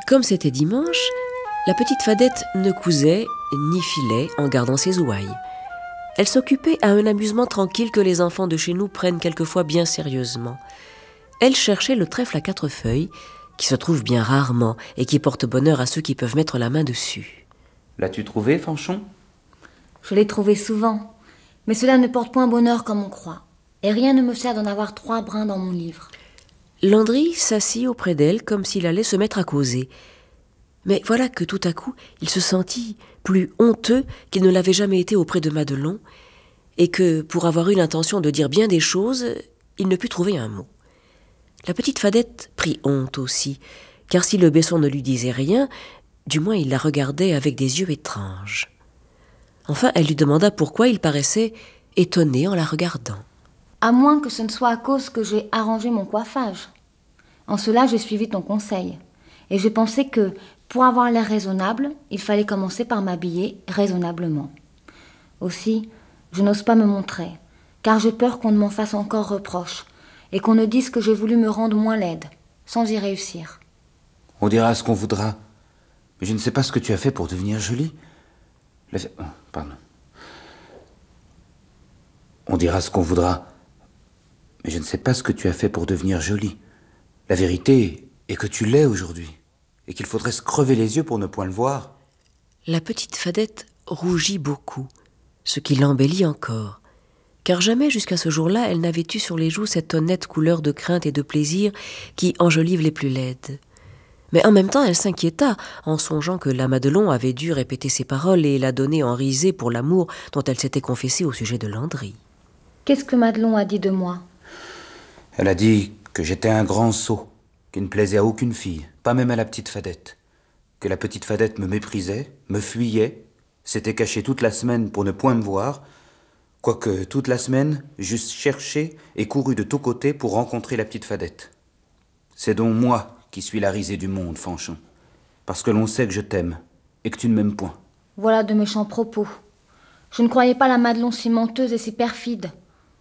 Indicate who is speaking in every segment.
Speaker 1: Comme c'était dimanche, la petite Fadette ne cousait ni filait en gardant ses ouailles. Elle s'occupait à un amusement tranquille que les enfants de chez nous prennent quelquefois bien sérieusement. Elle cherchait le trèfle à 4 feuilles, qui se trouve bien rarement et qui porte bonheur à ceux qui peuvent mettre la main dessus.
Speaker 2: L'as-tu trouvé, Fanchon ?
Speaker 3: Je l'ai trouvé souvent, mais cela ne porte point bonheur comme on croit. Et rien ne me sert d'en avoir 3 brins dans mon livre.
Speaker 1: Landry s'assit auprès d'elle comme s'il allait se mettre à causer. Mais voilà que tout à coup, il se sentit plus honteux qu'il ne l'avait jamais été auprès de Madelon, et que, pour avoir eu l'intention de dire bien des choses, il ne put trouver un mot. La petite Fadette prit honte aussi, car si le Besson ne lui disait rien, du moins il la regardait avec des yeux étranges. Enfin, elle lui demanda pourquoi il paraissait étonné en la regardant.
Speaker 3: À moins que ce ne soit à cause que j'ai arrangé mon coiffage. En cela, j'ai suivi ton conseil. Et j'ai pensé que, pour avoir l'air raisonnable, il fallait commencer par m'habiller raisonnablement. Aussi, je n'ose pas me montrer, car j'ai peur qu'on ne m'en fasse encore reproche, et qu'on ne dise que j'ai voulu me rendre moins laide, sans y réussir.
Speaker 2: On dira ce qu'on voudra, mais je ne sais pas ce que tu as fait pour devenir jolie. Pardon. On dira ce qu'on voudra, mais je ne sais pas ce que tu as fait pour devenir jolie. La vérité est que tu l'es aujourd'hui, et qu'il faudrait se crever les yeux pour ne point le voir.
Speaker 1: La petite Fadette rougit beaucoup, ce qui l'embellit encore, car jamais jusqu'à ce jour-là elle n'avait eu sur les joues cette honnête couleur de crainte et de plaisir qui enjolive les plus laides. Mais en même temps elle s'inquiéta en songeant que la Madelon avait dû répéter ses paroles et la donner en risée pour l'amour dont elle s'était confessée au sujet de Landry.
Speaker 3: Qu'est-ce que Madelon a dit de moi ?
Speaker 2: Elle a dit que j'étais un grand sot, qui ne plaisait à aucune fille, pas même à la petite Fadette. Que la petite Fadette me méprisait, me fuyait, s'était cachée toute la semaine pour ne point me voir, quoique toute la semaine, j'eusse cherché et couru de tous côtés pour rencontrer la petite Fadette. C'est donc moi qui suis la risée du monde, Fanchon, parce que l'on sait que je t'aime et que tu ne m'aimes point.
Speaker 3: Voilà de méchants propos. Je ne croyais pas la Madelon si menteuse et si perfide.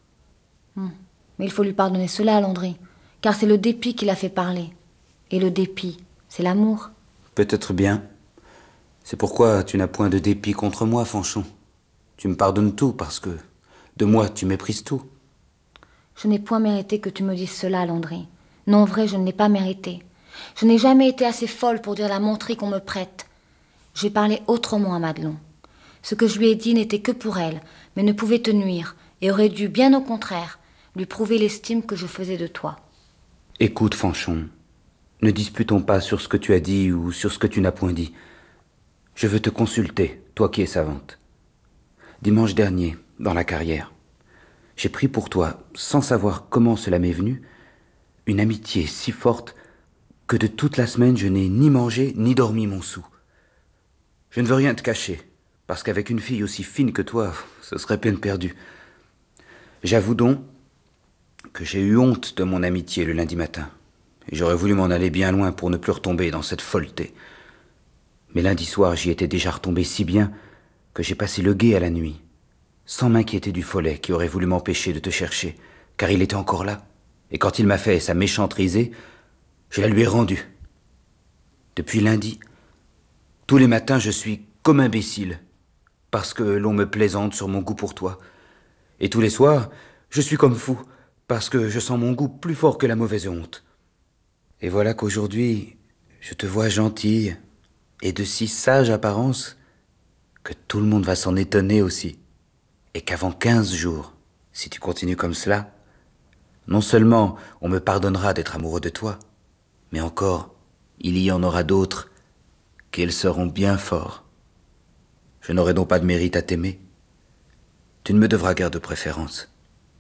Speaker 3: Mais il faut lui pardonner cela, Landry, car c'est le dépit qui l'a fait parler. Et le dépit, c'est l'amour.
Speaker 2: Peut-être bien. C'est pourquoi tu n'as point de dépit contre moi, Fanchon. Tu me pardonnes tout parce que de moi tu méprises tout.
Speaker 3: Je n'ai point mérité que tu me dises cela, Landry. Non, vrai, je ne l'ai pas mérité. Je n'ai jamais été assez folle pour dire la menterie qu'on me prête. J'ai parlé autrement à Madelon. Ce que je lui ai dit n'était que pour elle, mais ne pouvait te nuire, et aurait dû, bien au contraire, lui prouver l'estime que je faisais de toi.
Speaker 2: Écoute, Fanchon, ne disputons pas sur ce que tu as dit ou sur ce que tu n'as point dit. Je veux te consulter, toi qui es savante. Dimanche dernier, dans la carrière, j'ai pris pour toi, sans savoir comment cela m'est venu, une amitié si forte que de toute la semaine je n'ai ni mangé ni dormi mon sou. Je ne veux rien te cacher, parce qu'avec une fille aussi fine que toi, ce serait peine perdue. J'avoue donc que j'ai eu honte de mon amitié le lundi matin, et j'aurais voulu m'en aller bien loin pour ne plus retomber dans cette folleté. Mais lundi soir, j'y étais déjà retombé si bien que j'ai passé le guet à la nuit, sans m'inquiéter du follet qui aurait voulu m'empêcher de te chercher, car il était encore là, et quand il m'a fait sa méchante risée, je la lui ai rendue. Depuis lundi, tous les matins je suis comme imbécile, parce que l'on me plaisante sur mon goût pour toi, et tous les soirs, je suis comme fou, parce que je sens mon goût plus fort que la mauvaise honte. Et voilà qu'aujourd'hui, je te vois gentille, et de si sage apparence, que tout le monde va s'en étonner aussi, et qu'avant 15 jours, si tu continues comme cela, non seulement on me pardonnera d'être amoureux de toi, mais encore, il y en aura d'autres, qu'ils seront bien forts. Je n'aurai donc pas de mérite à t'aimer. Tu ne me devras guère de préférence.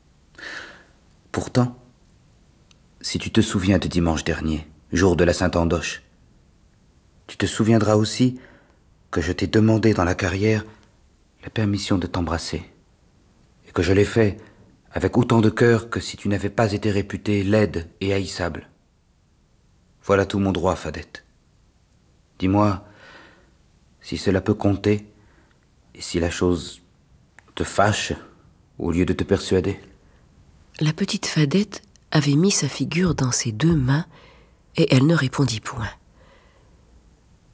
Speaker 2: Pourtant, si tu te souviens de dimanche dernier, jour de la Sainte-Andoche, tu te souviendras aussi que je t'ai demandé dans la carrière la permission de t'embrasser, et que je l'ai fait avec autant de cœur que si tu n'avais pas été réputée laide et haïssable. Voilà tout mon droit, Fadette. Dis-moi si cela peut compter, et si la chose te fâche au lieu de te persuader.
Speaker 1: La petite Fadette avait mis sa figure dans ses 2 mains et elle ne répondit point.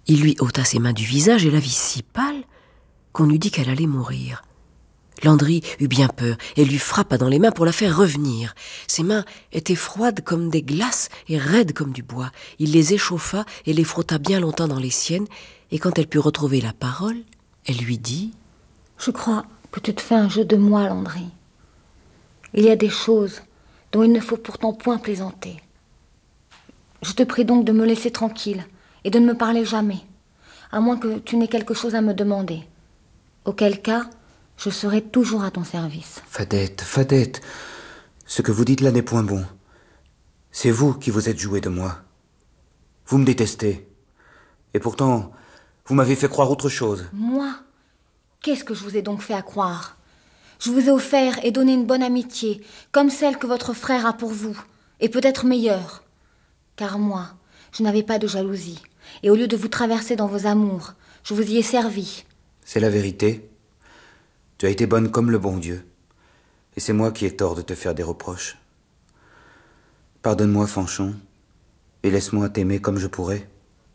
Speaker 1: Il lui ôta ses mains du visage et la vit si pâle qu'on eût dit qu'elle allait mourir. Landry eut bien peur et lui frappa dans les mains pour la faire revenir. Ses mains étaient froides comme des glaces et raides comme du bois. Il les échauffa et les frotta bien longtemps dans les siennes, et quand elle put retrouver la parole, elle lui dit «
Speaker 3: Je crois que tu te fais un jeu de moi, Landry. Il y a des choses dont il ne faut pourtant point plaisanter. Je te prie donc de me laisser tranquille et de ne me parler jamais, à moins que tu n'aies quelque chose à me demander. Auquel cas, je serai toujours à ton service. »
Speaker 2: Fadette, ce que vous dites là n'est point bon. C'est vous qui vous êtes joué de moi. Vous me détestez. Et pourtant, vous m'avez fait croire autre chose.
Speaker 3: Moi ? Qu'est-ce que je vous ai donc fait à croire ? Je vous ai offert et donné une bonne amitié, comme celle que votre frère a pour vous, et peut-être meilleure. Car moi, je n'avais pas de jalousie, et au lieu de vous traverser dans vos amours, je vous y ai servi.
Speaker 2: C'est la vérité. Tu as été bonne comme le bon Dieu. Et c'est moi qui ai tort de te faire des reproches. Pardonne-moi, Fanchon, et laisse-moi t'aimer comme je pourrais.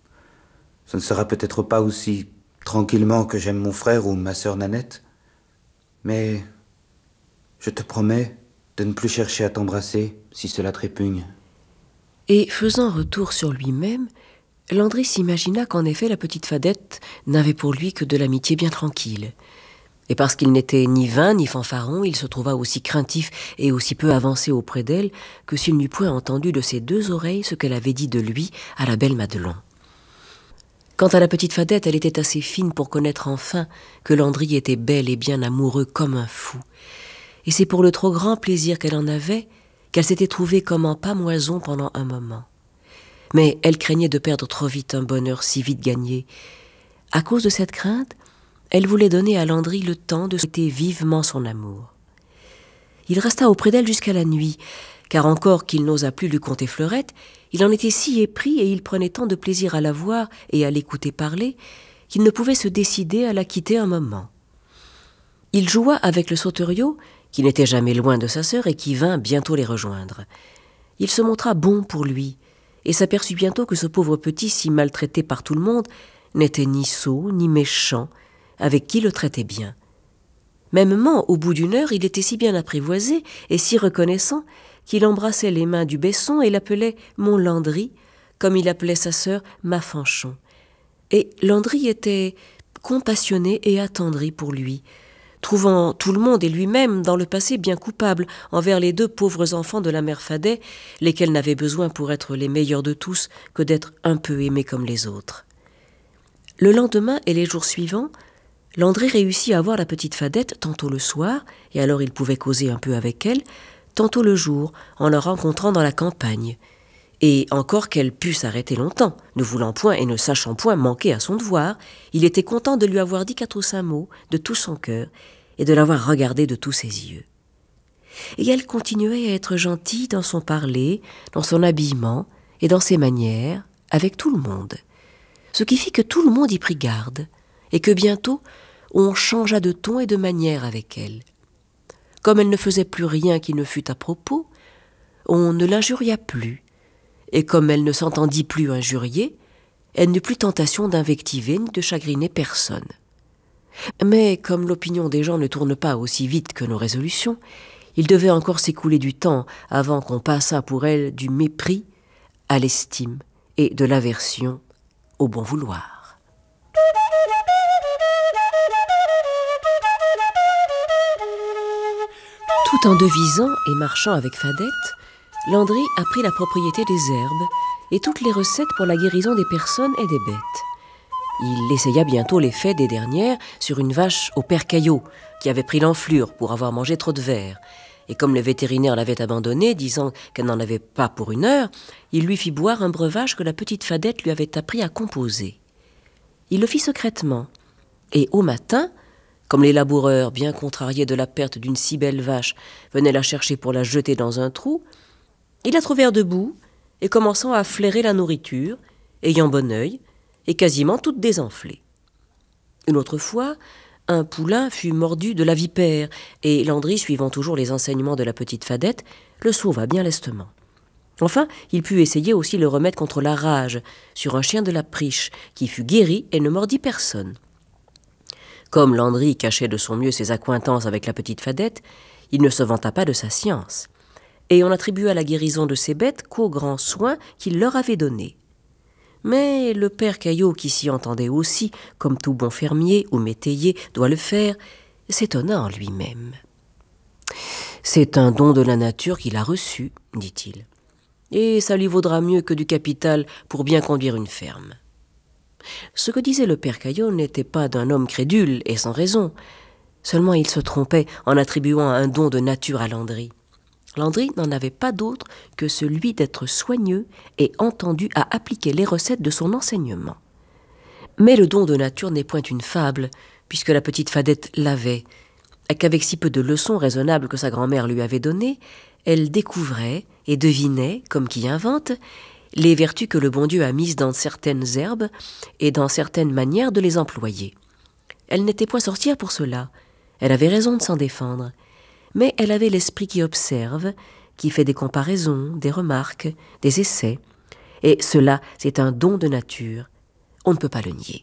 Speaker 2: Ce ne sera peut-être pas aussi tranquillement que j'aime mon frère ou ma sœur Nanette, mais je te promets de ne plus chercher à t'embrasser si cela te répugne. »
Speaker 1: Et faisant retour sur lui-même, Landry s'imagina qu'en effet la petite Fadette n'avait pour lui que de l'amitié bien tranquille. Et parce qu'il n'était ni vain ni fanfaron, il se trouva aussi craintif et aussi peu avancé auprès d'elle que s'il n'eût point entendu de ses deux oreilles ce qu'elle avait dit de lui à la belle Madelon. Quant à la petite Fadette, elle était assez fine pour connaître enfin que Landry était bel et bien amoureux comme un fou. Et c'est pour le trop grand plaisir qu'elle en avait qu'elle s'était trouvée comme en pâmoison pendant un moment. Mais elle craignait de perdre trop vite un bonheur si vite gagné. À cause de cette crainte, elle voulait donner à Landry le temps de souhaiter vivement son amour. Il resta auprès d'elle jusqu'à la nuit, car encore qu'il n'osa plus lui conter Fleurette, il en était si épris et il prenait tant de plaisir à la voir et à l'écouter parler qu'il ne pouvait se décider à la quitter un moment. Il joua avec le sauteriot, qui n'était jamais loin de sa sœur et qui vint bientôt les rejoindre. Il se montra bon pour lui et s'aperçut bientôt que ce pauvre petit, si maltraité par tout le monde, n'était ni sot ni méchant, avec qui le traitait bien. Mêmement, au bout d'une heure, il était si bien apprivoisé et si reconnaissant qu'il embrassait les mains du Besson et l'appelait « mon Landry », comme il appelait sa sœur « ma Fanchon ». Et Landry était compassionné et attendri pour lui, trouvant tout le monde et lui-même dans le passé bien coupable envers les deux pauvres enfants de la mère Fadet, lesquels n'avaient besoin pour être les meilleurs de tous que d'être un peu aimés comme les autres. Le lendemain et les jours suivants, Landry réussit à voir la petite Fadette tantôt le soir, et alors il pouvait causer un peu avec elle, tantôt le jour, en la rencontrant dans la campagne. Et encore qu'elle pût s'arrêter longtemps, ne voulant point et ne sachant point manquer à son devoir, il était content de lui avoir dit 4 ou 5 mots de tout son cœur et de l'avoir regardé de tous ses yeux. Et elle continuait à être gentille dans son parler, dans son habillement et dans ses manières, avec tout le monde. Ce qui fit que tout le monde y prit garde, et que bientôt on changea de ton et de manière avec elle. Comme elle ne faisait plus rien qui ne fût à propos, on ne l'injuria plus, et comme elle ne s'entendit plus injurier, elle n'eut plus tentation d'invectiver ni de chagriner personne. Mais comme l'opinion des gens ne tourne pas aussi vite que nos résolutions, il devait encore s'écouler du temps avant qu'on passât pour elle du mépris à l'estime et de l'aversion au bon vouloir. Tout en devisant et marchant avec Fadette, Landry apprit la propriété des herbes et toutes les recettes pour la guérison des personnes et des bêtes. Il essaya bientôt l'effet des dernières sur une vache au père Caillot, qui avait pris l'enflure pour avoir mangé trop de vers. Et comme le vétérinaire l'avait abandonnée, disant qu'elle n'en avait pas pour 1 heure, il lui fit boire un breuvage que la petite Fadette lui avait appris à composer. Il le fit secrètement, et au matin, comme les laboureurs, bien contrariés de la perte d'une si belle vache, venaient la chercher pour la jeter dans un trou, ils la trouvèrent debout et commençant à flairer la nourriture, ayant bon œil et quasiment toute désenflée. Une autre fois, un poulain fut mordu de la vipère et Landry, suivant toujours les enseignements de la petite Fadette, le sauva bien lestement. Enfin, il put essayer aussi le remède contre la rage sur un chien de la Priche, qui fut guéri et ne mordit personne. Comme Landry cachait de son mieux ses accointances avec la petite Fadette, il ne se vanta pas de sa science, et on attribua la guérison de ces bêtes qu'aux grands soins qu'il leur avait donnés. Mais le père Caillot, qui s'y entendait aussi, comme tout bon fermier ou métayer doit le faire, s'étonna en lui-même. « C'est un don de la nature qu'il a reçu, dit-il, et ça lui vaudra mieux que du capital pour bien conduire une ferme. » Ce que disait le père Caillot n'était pas d'un homme crédule et sans raison. Seulement il se trompait en attribuant un don de nature à Landry. Landry n'en avait pas d'autre que celui d'être soigneux et entendu à appliquer les recettes de son enseignement. Mais le don de nature n'est point une fable, puisque la petite Fadette l'avait, et qu'avec si peu de leçons raisonnables que sa grand-mère lui avait données, elle découvrait et devinait, comme qui invente, les vertus que le bon Dieu a mises dans certaines herbes et dans certaines manières de les employer. Elle n'était point sorcière pour cela, elle avait raison de s'en défendre, mais elle avait l'esprit qui observe, qui fait des comparaisons, des remarques, des essais, et cela, c'est un don de nature, on ne peut pas le nier.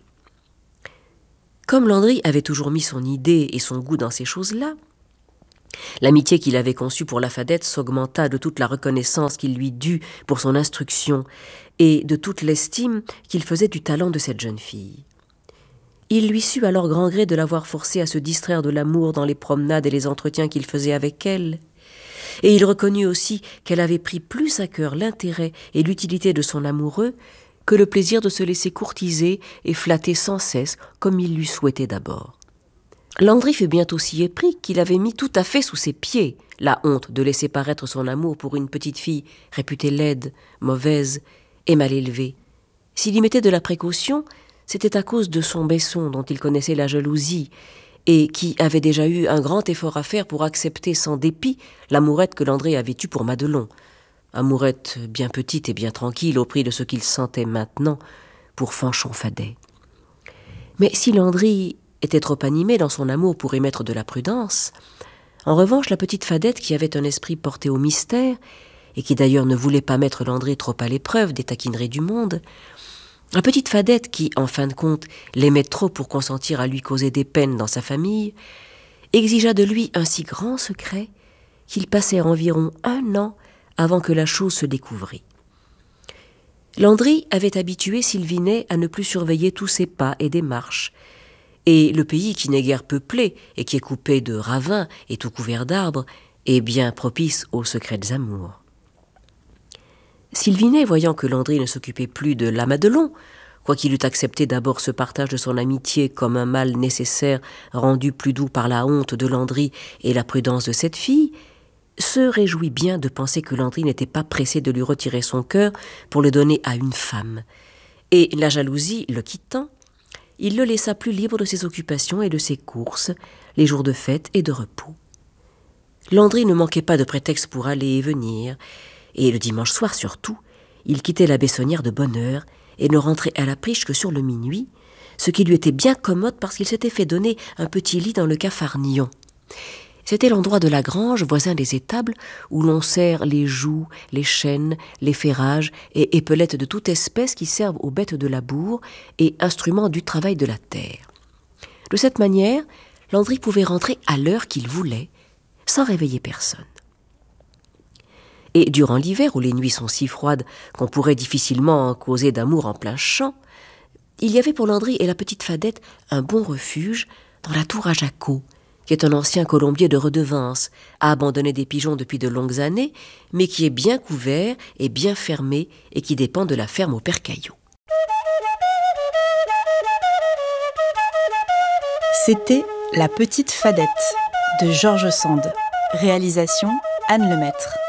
Speaker 1: Comme Landry avait toujours mis son idée et son goût dans ces choses-là, l'amitié qu'il avait conçue pour la Fadette s'augmenta de toute la reconnaissance qu'il lui dut pour son instruction et de toute l'estime qu'il faisait du talent de cette jeune fille. Il lui sut alors grand gré de l'avoir forcée à se distraire de l'amour dans les promenades et les entretiens qu'il faisait avec elle, et il reconnut aussi qu'elle avait pris plus à cœur l'intérêt et l'utilité de son amoureux que le plaisir de se laisser courtiser et flatter sans cesse comme il l'eût souhaité d'abord. Landry fut bientôt si épris qu'il avait mis tout à fait sous ses pieds la honte de laisser paraître son amour pour une petite fille réputée laide, mauvaise et mal élevée. S'il y mettait de la précaution, c'était à cause de son Besson dont il connaissait la jalousie et qui avait déjà eu un grand effort à faire pour accepter sans dépit l'amourette que Landry avait eue pour Madelon. Amourette bien petite et bien tranquille au prix de ce qu'il sentait maintenant pour Fanchon Fadet. Mais si Landry était trop animé dans son amour pour y mettre de la prudence, en revanche la petite Fadette, qui avait un esprit porté au mystère et qui d'ailleurs ne voulait pas mettre Landry trop à l'épreuve des taquineries du monde, la petite Fadette, qui en fin de compte l'aimait trop pour consentir à lui causer des peines dans sa famille, exigea de lui un si grand secret qu'il passait environ 1 an avant que la chose se découvrît. Landry avait habitué Sylvinet à ne plus surveiller tous ses pas et démarches, et le pays, qui n'est guère peuplé et qui est coupé de ravins et tout couvert d'arbres, est bien propice aux secrètes amours. Sylvinet, voyant que Landry ne s'occupait plus de la Madelon, quoiqu'il eût accepté d'abord ce partage de son amitié comme un mal nécessaire rendu plus doux par la honte de Landry et la prudence de cette fille, se réjouit bien de penser que Landry n'était pas pressé de lui retirer son cœur pour le donner à une femme. Et la jalousie le quittant, il le laissa plus libre de ses occupations et de ses courses, les jours de fête et de repos. Landry ne manquait pas de prétexte pour aller et venir, et le dimanche soir surtout, il quittait la Bessonnière de bonne heure et ne rentrait à la Priche que sur le minuit, ce qui lui était bien commode parce qu'il s'était fait donner un petit lit dans le Capharnion. C'était l'endroit de la grange, voisin des étables, où l'on sert les jougs, les chênes, les ferrages et épelettes de toute espèce qui servent aux bêtes de labour et instruments du travail de la terre. De cette manière, Landry pouvait rentrer à l'heure qu'il voulait, sans réveiller personne. Et durant l'hiver, où les nuits sont si froides qu'on pourrait difficilement causer d'amour en plein champ, il y avait pour Landry et la petite Fadette un bon refuge dans la tour à Jacot, qui est un ancien colombier de redevance, abandonné des pigeons depuis de longues années, mais qui est bien couvert et bien fermé et qui dépend de la ferme au père Caillot.
Speaker 4: C'était La petite Fadette de George Sand. Réalisation Anne Lemaître.